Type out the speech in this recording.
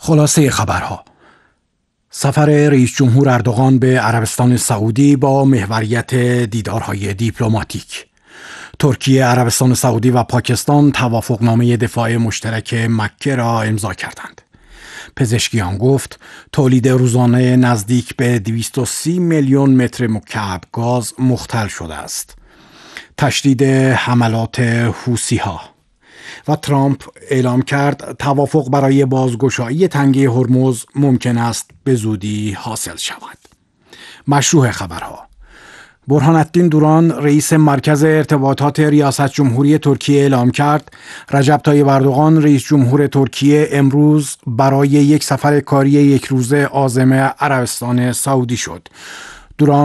خلاصه خبرها: سفر رئیس جمهور اردوغان به عربستان سعودی با محوریت دیدارهای دیپلماتیک. ترکیه، عربستان سعودی و پاکستان توافقنامه دفاع مشترک مکه را امضا کردند. پزشکیان گفت تولید روزانه نزدیک به 230 میلیون متر مکعب گاز مختل شده است. تشدید حملات حوثی‌ها. و ترامپ اعلام کرد توافق برای بازگشایی تنگه هرمز ممکن است به زودی حاصل شود. مشروع خبرها: برهان الدین دوران، رئیس مرکز ارتباطات ریاست جمهوری ترکیه اعلام کرد رجب طیب اردوغان رئیس جمهور ترکیه امروز برای یک سفر کاری یک روزه عازم عربستان سعودی شد. دوران